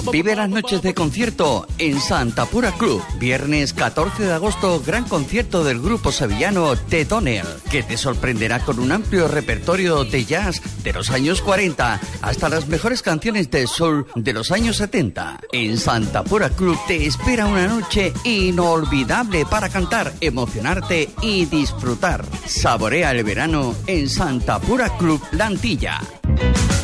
Vive las noches de concierto en Santa Pura Club. Viernes 14 de agosto, gran concierto del grupo sevillano The Tonel, que te sorprenderá con un amplio repertorio de jazz de los años 40 hasta las mejores canciones de soul de los años 70. En Santa Pura Club te espera una noche inolvidable para cantar, emocionarte y disfrutar. Saborea el verano en Santa Pura Club La Antilla.